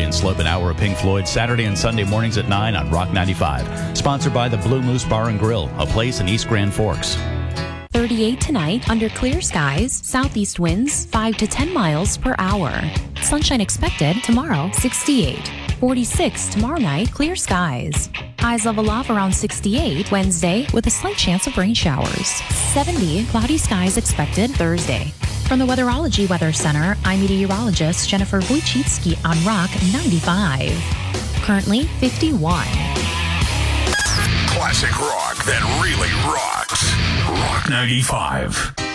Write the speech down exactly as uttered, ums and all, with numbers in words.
and Slope, an hour of Pink Floyd, Saturday and Sunday mornings at nine on Rock ninety-five. Sponsored by the Blue Moose Bar and Grill, a place in East Grand Forks. thirty-eight tonight, under clear skies, southeast winds five to ten miles per hour. Sunshine expected tomorrow, sixty-eight. forty-six tomorrow night, clear skies. Highs level off around sixty-eight Wednesday with a slight chance of rain showers. seventy, cloudy skies expected Thursday. From the Weatherology Weather Center, I'm meteorologist Jennifer Wojcicki on Rock ninety-five. Currently fifty-one. Classic rock that really rocks. Rock ninety-five.